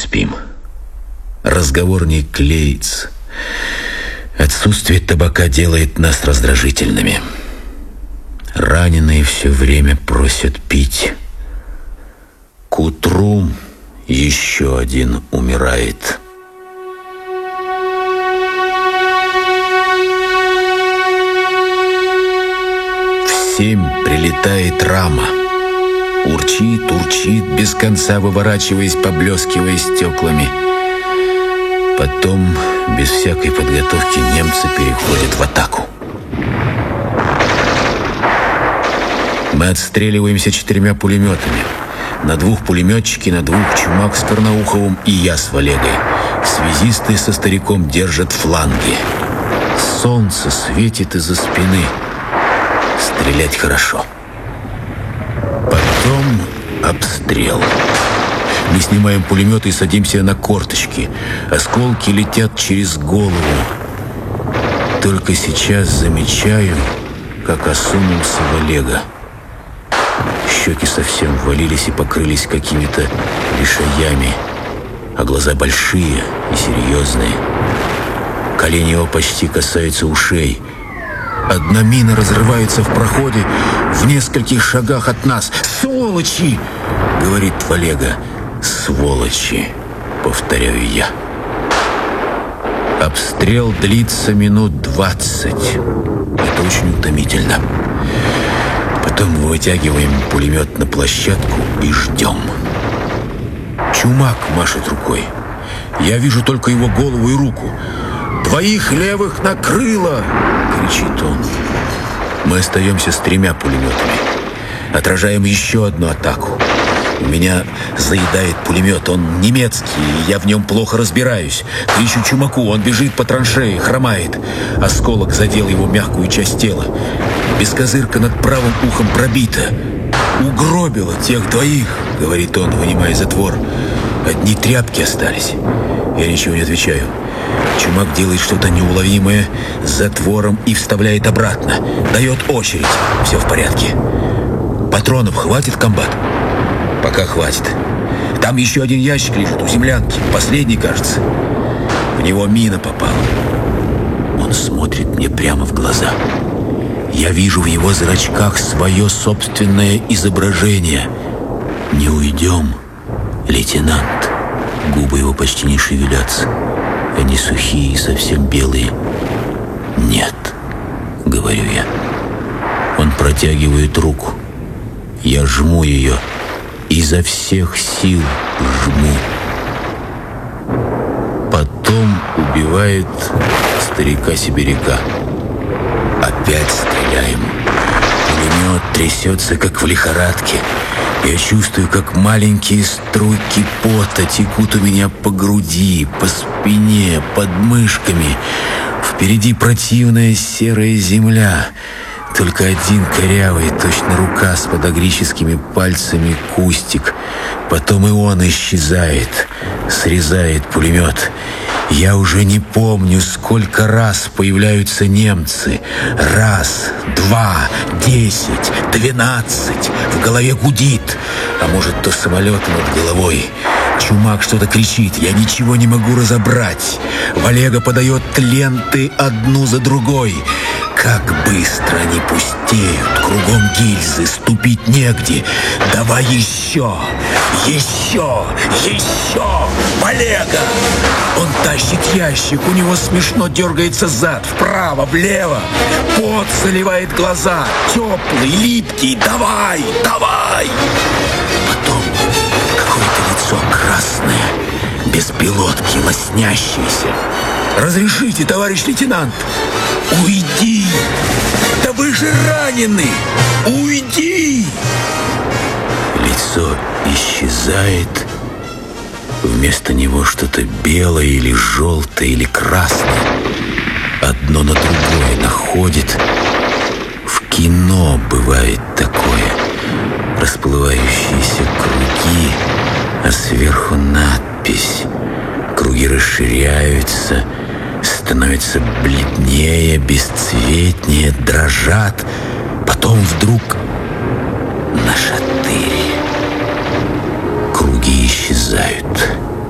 спим. Разговор не клеится. Отсутствие табака делает нас раздражительными. Раненые все время просят пить. К утру еще один умирает. В 7 прилетает рама. Урчит, урчит, без конца выворачиваясь, поблескивая стеклами. Потом, без всякой подготовки, немцы переходят в атаку. Мы отстреливаемся 4 пулеметами. На 2 пулеметчики, на 2 Чумак с Карнауховым и я с Валегой. Связисты со стариком держат фланги. Солнце светит из-за спины. Стрелять хорошо. Потом обстрел. Мы снимаем пулеметы и садимся на корточки. Осколки летят через голову. Только сейчас замечаю, как осунулся Валега. Щеки совсем ввалились и покрылись какими-то лишаями, а глаза большие и серьезные. Колени его почти касаются ушей. Одна мина разрывается в проходе в нескольких шагах от нас. «Сволочи!» — говорит Валега. «Сволочи!» — повторяю я. Обстрел длится минут 20. Это очень утомительно. Потом мы вытягиваем пулемет на площадку и ждем. Чумак машет рукой. Я вижу только его голову и руку. «2 левых накрыло!» — кричит он. Мы остаемся с 3 пулеметами. Отражаем еще одну атаку. У меня заедает пулемет, он немецкий, и я в нем плохо разбираюсь. Кричу Чумаку, он бежит по траншее, хромает. Осколок задел его мягкую часть тела. Бескозырка над правым ухом пробита. «Угробило тех 2, — говорит он, вынимая затвор. Одни тряпки остались». Я ничего не отвечаю. Чумак делает что-то неуловимое с затвором и вставляет обратно. Дает очередь. Все в порядке. «Патронов хватит, комбат?» «Пока хватит. Там еще один ящик лежит у землянки. Последний, кажется. В него мина попала». Он смотрит мне прямо в глаза. Я вижу в его зрачках свое собственное изображение. «Не уйдем, лейтенант». Губы его почти не шевелятся. Они сухие и совсем белые. «Нет», — говорю я. Он протягивает руку. Я жму ее. Изо всех сил жму. Потом убивает старика-сибиряка. Опять стреляем. Пулемет трясется, как в лихорадке. Я чувствую, как маленькие струйки пота текут у меня по груди, по спине, под мышками. Впереди противная серая земля. Только один корявый, точно рука с подагрическими пальцами, кустик. Потом и он исчезает, срезает пулемет. Я уже не помню, сколько раз появляются немцы. 1, 2, 10, 12. В голове гудит. А может, то самолеты над головой. Чумак что-то кричит, я ничего не могу разобрать. Валега подает ленты одну за другой. Как быстро они пустеют, кругом гильзы, ступить негде. Давай еще, еще, еще, Валега! Он тащит ящик, у него смешно дергается зад, вправо, влево. Пот заливает глаза, теплый, липкий, давай, давай! Потом какое-то лицо красное, без пилотки, лоснящееся. «Разрешите, товарищ лейтенант!» «Уйди! Да вы же ранены! Уйди!» Лицо исчезает. Вместо него что-то белое или желтое или красное. Одно на другое находит. В кино бывает такое. Расплывающиеся круги, а сверху надпись. Круги расширяются, становятся бледнее, бесцветнее, дрожат. Потом вдруг